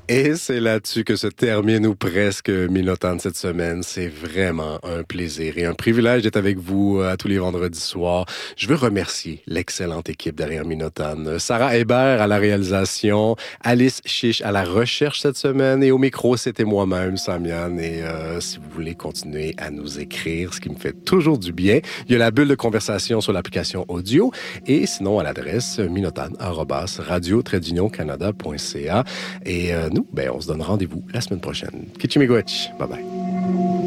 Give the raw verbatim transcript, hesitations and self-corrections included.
Et c'est là-dessus que se termine ou presque Minotan cette semaine. C'est vraiment un plaisir et un privilège d'être avec vous à tous les vendredis soirs. Je veux remercier l'excellente équipe derrière Minotan. Sarah Hébert à la réalisation, Alice Chiche à la recherche cette semaine et au micro, c'était moi-même, Samian. Et euh, si vous voulez continuer à nous écrire, ce qui me fait toujours du bien, il y a la bulle de conversation sur l'application audio et sinon à l'adresse minotan arobase radio trait d'union canada point c a. Et euh, nous, ben, on se donne rendez-vous la semaine prochaine. Kichimigwech. Bye bye.